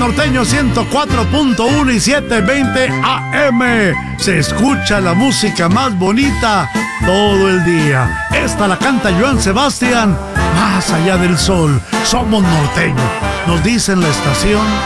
Norteño 104.1 y 720 AM. Se escucha la música más bonita todo el día. Esta la canta Joan Sebastián. Más allá del sol, somos norteños, nos dicen la estación.